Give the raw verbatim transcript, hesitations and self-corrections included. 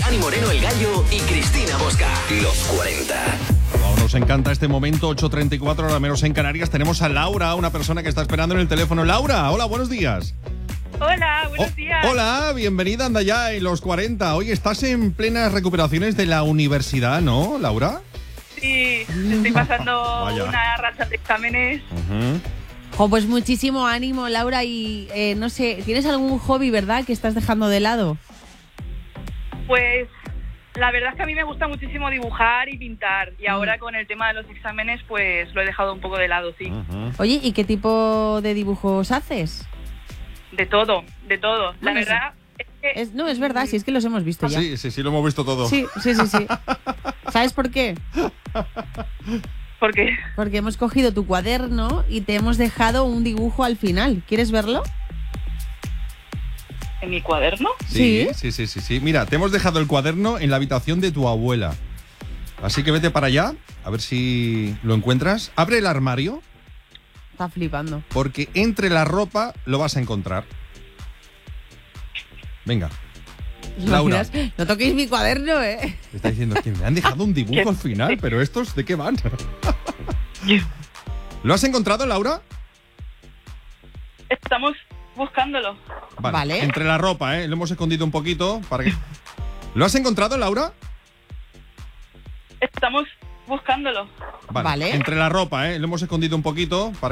Dani Moreno, El Gallo y Cristina Bosca. Los cuarenta. Oh, nos encanta este momento, ocho treinta y cuatro, ahora menos en Canarias. Tenemos a Laura, una persona que está esperando en el teléfono. Laura, hola, buenos días. Hola, buenos Oh, días. Hola, bienvenida, anda ya en los cuarenta. Oye, estás en plenas recuperaciones de la universidad, ¿no, Laura? Sí, estoy pasando Vaya. una racha de exámenes. Uh-huh. Jo, pues muchísimo ánimo, Laura. Y eh, no sé, ¿tienes algún hobby, verdad, que estás dejando de lado? Pues la verdad es que a mí me gusta muchísimo dibujar y pintar. Y ahora con el tema de los exámenes, pues lo he dejado un poco de lado, sí. Uh-huh. Oye, ¿y qué tipo de dibujos haces? De todo, de todo. La Bueno, verdad es que... Es, no, es verdad, si es que los hemos visto ya. Sí, sí, sí, lo hemos visto todo. Sí, sí, sí, sí. ¿Sabes por qué? Porque Porque hemos cogido tu cuaderno y te hemos dejado un dibujo al final. ¿Quieres verlo? en mi cuaderno... Sí, Sí. sí, sí, sí, sí. Mira, te hemos dejado el cuaderno en la habitación de tu abuela. Así que vete para allá, a ver si lo encuentras. Abre el armario, Está flipando. porque entre la ropa lo vas a encontrar. Venga. ¿Te Laura. imaginas? No toquéis mi cuaderno, ¿eh? Me está diciendo que me han dejado un dibujo al final, pero estos, ¿de qué van? ¿Lo has encontrado, Laura? Estamos buscándolo. Vale. Entre la ropa, ¿eh? Lo hemos escondido un poquito para que... ¿Lo has encontrado, Laura? Estamos buscándolo. Vale. Entre la ropa, ¿eh? Lo hemos escondido un poquito para